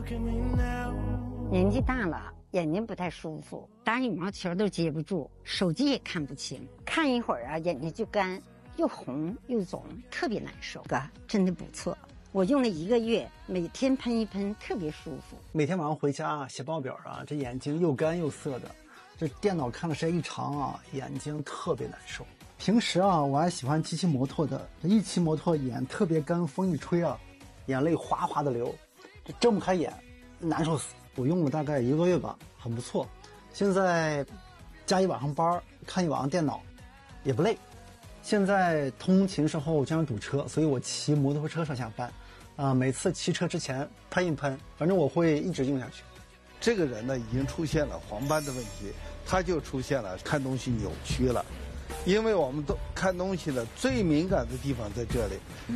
年纪大了，眼睛不太舒服，打羽毛球都接不住，手机也看不清，看一会儿啊，眼睛就干，又红又肿，特别难受。真的不错，我用了1个月，每天喷一喷，特别舒服。 每天晚上回家写报表啊，这眼睛又干又涩的，这电脑看的时间一长啊，眼睛特别难受。平时啊，我还喜欢骑摩托的，这一骑摩托眼特别干，风一吹啊，眼泪哗哗的流，这睁不开眼，难受死。我用了大概1个月吧，很不错。现在加一晚上班，看一晚上电脑，也不累。现在通勤时候经常堵车，所以我骑摩托车上下班，每次骑车之前喷一喷，反正我会一直用下去。 这个人呢，已经出现了黄斑的问题，他就出现了看东西扭曲了，因为我们都看东西的最敏感的地方在这里。